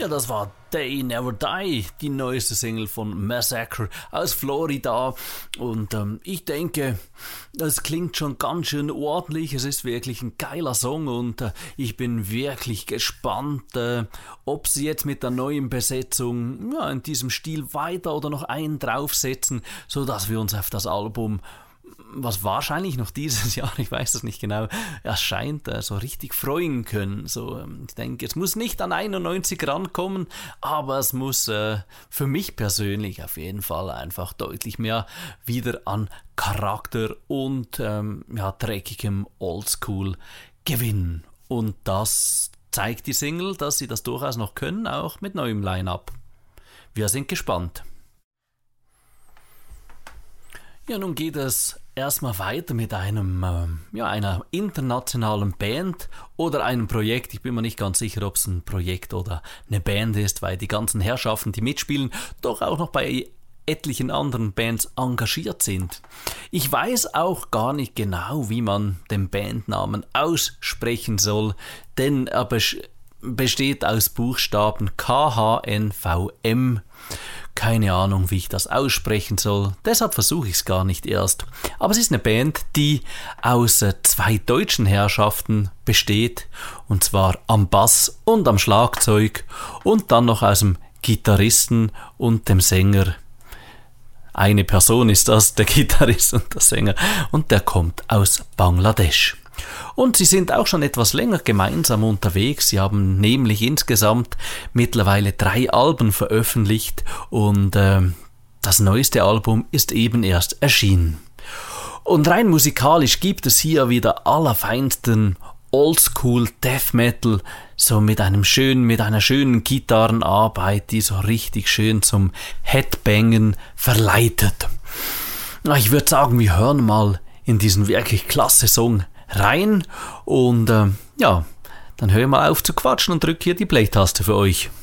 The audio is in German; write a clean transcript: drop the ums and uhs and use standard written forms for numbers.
Ja, das war They Never Die, die neueste Single von Massacre aus Florida. Und ich denke, das klingt schon ganz schön ordentlich. Es ist wirklich ein geiler Song und ich bin wirklich gespannt, ob sie jetzt mit der neuen Besetzung in diesem Stil weiter oder noch einen draufsetzen, sodass wir uns auf das Album, was wahrscheinlich noch dieses Jahr, ich weiß es nicht genau, erscheint, so richtig freuen können. So, ich denke, es muss nicht an 91 rankommen, aber es muss für mich persönlich auf jeden Fall einfach deutlich mehr wieder an Charakter und dreckigem Oldschool gewinnen. Und das zeigt die Single, dass sie das durchaus noch können, auch mit neuem Line-Up. Wir sind gespannt. Ja, nun geht es erstmal weiter mit einer internationalen Band oder einem Projekt. Ich bin mir nicht ganz sicher, ob es ein Projekt oder eine Band ist, weil die ganzen Herrschaften, die mitspielen, doch auch noch bei etlichen anderen Bands engagiert sind. Ich weiß auch gar nicht genau, wie man den Bandnamen aussprechen soll, denn er besteht aus Buchstaben KHNVM. Keine Ahnung, wie ich das aussprechen soll, deshalb versuche ich es gar nicht erst. Aber es ist eine Band, die aus zwei deutschen Herrschaften besteht, und zwar am Bass und am Schlagzeug und dann noch aus dem Gitarristen und dem Sänger. Eine Person ist das, der Gitarrist und der Sänger, und der kommt aus Bangladesch. Und sie sind auch schon etwas länger gemeinsam unterwegs. Sie haben nämlich insgesamt mittlerweile 3 Alben veröffentlicht und das neueste Album ist eben erst erschienen. Und rein musikalisch gibt es hier wieder allerfeinsten Oldschool Death Metal, so mit einer schönen Gitarrenarbeit, die so richtig schön zum Headbangen verleitet. Ich würde sagen, wir hören mal in diesen wirklich klasse Song rein und dann höre ich mal auf zu quatschen und drücke hier die Play-Taste für euch.